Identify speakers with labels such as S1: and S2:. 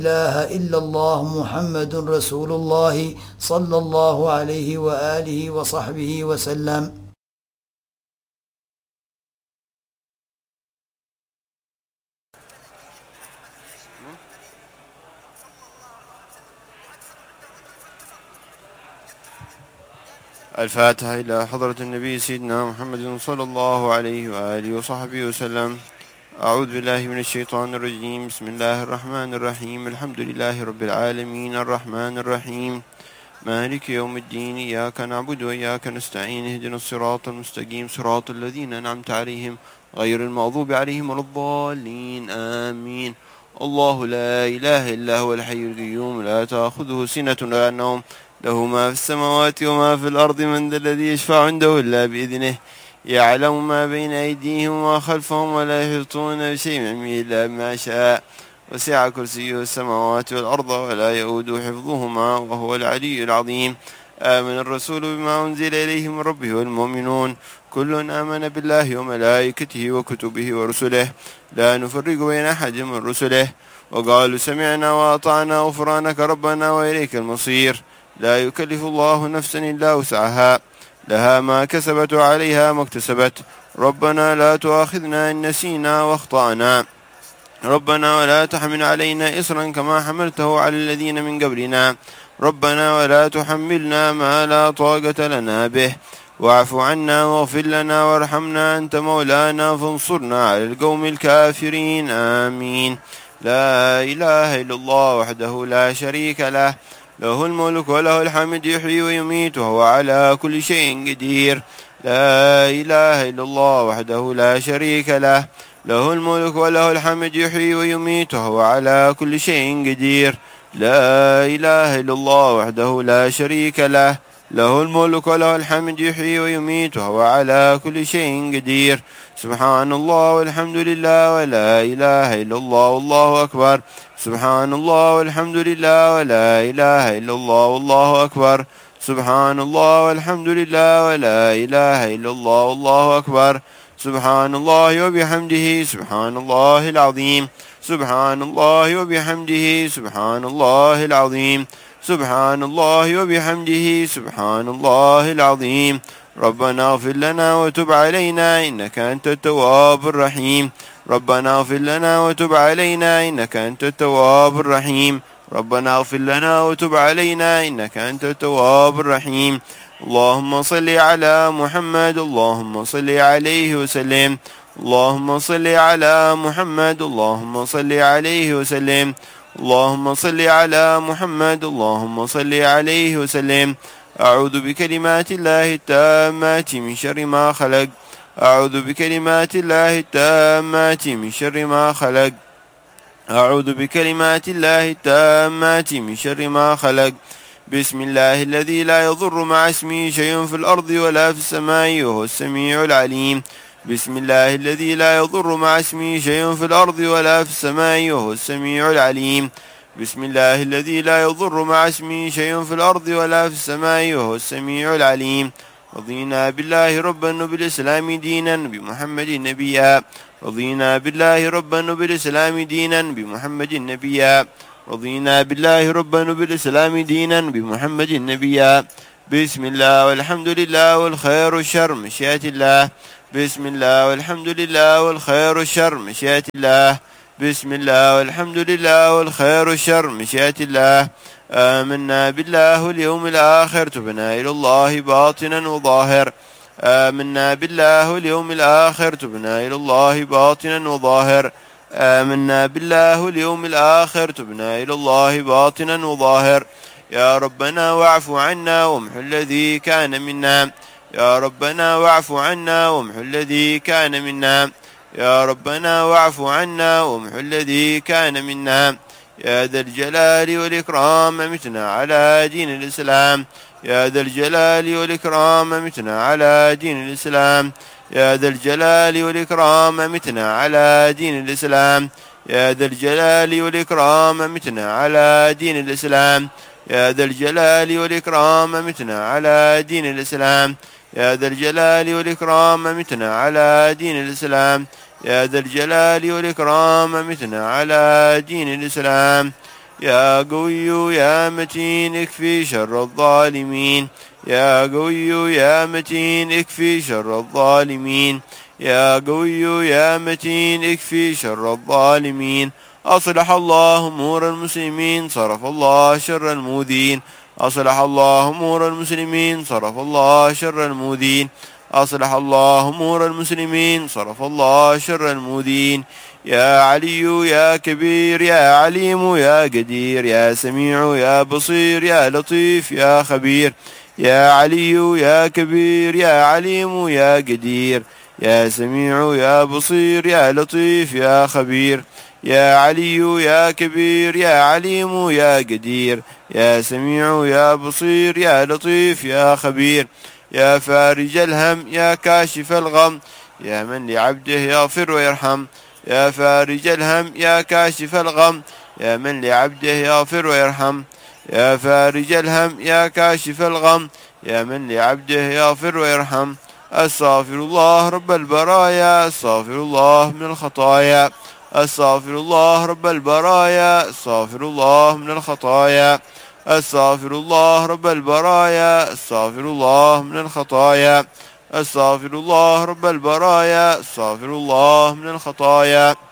S1: إله إلا الله محمد رسول الله صلى الله عليه وآله وصحبه وسلم.
S2: الفاتحة إلى حضرة النبي سيدنا محمد صلى الله عليه وآله وصحبه وسلم. أعوذ بالله من الشيطان الرجيم. بسم الله الرحمن الرحيم. الحمد لله رب العالمين الرحمن الرحيم مالك يوم الدين. إياك نعبد وإياك نستعين. اهدنا الصراط المستقيم صراط الذين أنعمت عليهم غير المغضوب عليهم ولا الضالين آمين. الله لا إله إلا هو الحي القيوم لا تأخذه سنة ولا نوم له ما في السماوات وما في الأرض من ذا الذي يشفع عنده إلا بإذنه يعلم ما بين أيديهم وما خلفهم ولا يحيطون بشيء من علمه إلا بما شاء وسع كرسيه السماوات والأرض ولا يؤوده حفظهما وهو العلي العظيم. آمن الرسول بما أنزل إليه من ربه والمؤمنون كل آمن بالله وملائكته وكتبه ورسله لا نفرق بين أحد من رسله وقالوا سمعنا وأطعنا غفرانك ربنا وإليك المصير. لا يكلف الله نفسا إلا وسعها لها ما كسبت وعليها ما اكتسبت. ربنا لا تؤاخذنا إن نسينا واخطأنا ربنا ولا تحمل علينا إصرا كما حملته على الذين من قبلنا ربنا ولا تحملنا ما لا طاقة لنا به واعف عنا واغفر لنا وارحمنا أنت مولانا فانصرنا على القوم الكافرين آمين. لا إله إلا الله وحده لا شريك له له الملك وله الحمد يحيي ويميت وهو على كل شيء قدير. لا إله إلا الله وحده لا شريك له له الملك وله الحمد يحيي ويميت وهو على كل شيء قدير. لا إله إلا الله وحده لا شريك له له الملك وله الحمد يحيي ويميت وهو على كل شيء قدير. سبحان الله والحمد لله ولا إله إلا الله والله أكبر. سبحان الله والحمد لله ولا إله إلا الله والله أكبر. سبحان الله والحمد لله ولا إله إلا الله والله أكبر. سبحان الله وبحمده سبحان الله العظيم. سبحان الله وبحمده سبحان الله العظيم. سبحان الله وبحمده سبحان الله العظيم. ربنا اغفر لنا وتب علينا إنك أنت التواب الرحيم. ربنا اغفر لنا وتب علينا إنك أنت التواب الرحيم. ربنا اغفر لنا وتب علينا إنك أنت التواب الرحيم. اللهم صل على محمد اللهم صل عليه وسلم. اللهم صل على محمد اللهم صل عليه وسلم. اللهم صل على محمد اللهم صل عليه وسلم. أعوذ بكلمات الله التامات من شر ما خلق. أعوذ بكلمات الله التامات من شر ما خلق. أعوذ بكلمات الله التامات من شر ما خلق. بسم الله الذي لا يضر مع اسمه شيء في الأرض ولا في السماء وهو السميع العليم. بسم الله الذي لا يضر مع اسمه شيء في الأرض ولا في السماء وهو السميع العليم. بسم الله الذي لا يضر مع اسمه شيء في الأرض ولا في السماء وهو السميع العليم. رضينا بالله ربا وبالإسلام دينا بمحمد نبيا. رضينا بالله ربا وبالإسلام دينا بمحمد نبيا. رضينا بالله ربا وبالإسلام دينا بمحمد نبيا. بسم الله والحمد لله والخير والشر مشيئة الله. بسم الله والحمد لله والخير والشر مشيئة الله. بسم الله والحمد لله والخير والشر مشيئة الله. آمنا بالله واليوم الآخر تبنا إلى الله باطنا وظاهر. آمنا بالله واليوم الآخر تبنا إلى الله باطنا وظاهر. آمنا بالله واليوم الآخر تبنا إلى الله باطنا وظاهر. يا ربنا واعف عنا وامح الذي كان منا. يا ربنا واعف عنا وامح الذي كان منا. يا ربنا واعف عنا وامح الذي كان منا. يا ذا الجلال والإكرام أمتنا على دين الإسلام. يا ذا الجلال والإكرام أمتنا على دين الإسلام. يا ذا الجلال والإكرام أمتنا على دين الإسلام. يا ذا الجلال والإكرام أمتنا على دين الإسلام. يا ذا الجلال والإكرام أمتنا على دين الإسلام. يا ذا الجلال والإكرام أمتنا على دين الإسلام. يا ذا الجلال والإكرام أمتنا على دين الإسلام. يا قوي يا متين اكفي شر الظالمين يا قوي يا متين اكفي شر الظالمين يا قوي يا متين اكفي شر الظالمين أصلح الله أمور المسلمين صرف الله شر المؤذين أصلح الله أمور المسلمين صرف الله شر المؤذين أصلح الله أمور المسلمين صرف الله شر المؤذين يا علي يا كبير يا عليم يا قدير يا سميع يا بصير يا لطيف يا خبير يا علي يا كبير يا عليم يا قدير يا سميع يا بصير يا لطيف يا خبير يا علي يا كبير يا عليم يا قدير يا سميع يا بصير يا لطيف يا خبير يا فارج الهم يا كاشف الغم يا من لعبده يغفر ويرحم يا فارج الهم يا كاشف الغم يا من لعبده يغفر ويرحم يا فارج الهم يا كاشف الغم يا من لعبده يغفر ويرحم أستغفر الله رب البرايا أستغفر الله من الخطايا أستغفر الله رب البرايا أستغفر الله من الخطايا أستغفر الله رب البرايا أستغفر الله من الخطايا أستغفر الله رب البرايا أستغفر الله من الخطايا